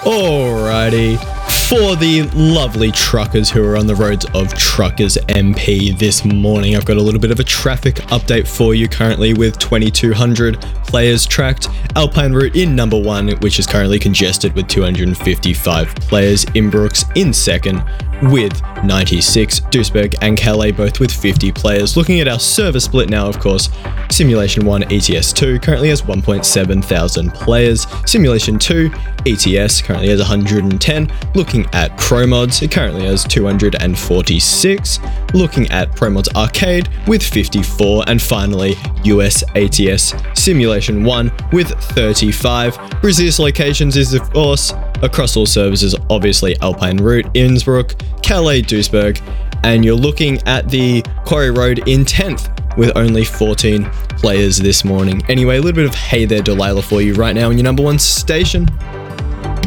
Alrighty, for the lovely truckers who are on the roads of Truckers MP this morning, I've got a little bit of a traffic update for you currently with 2,200 players tracked. Alpine Route in number 1, which is currently congested with 255 players. Inbrooks in second with 96. Duisburg and Calais both with 50 players. Looking at our server split now, of course, Simulation 1 ETS 2 currently has 1.7 thousand players. Simulation 2 ETS currently has 110. Looking at ProMods, it currently has 246. Looking at ProMods Arcade with 54. And finally, US ATS Simulation 1 with 35. Busiest locations is, of course, across all services, obviously Alpine Route, Innsbruck, Calais, Duisburg, and you're looking at the Quarry Road in 10th with only 14 players this morning. Anyway, a little bit of Hey There Delilah for you right now in your number 1 station.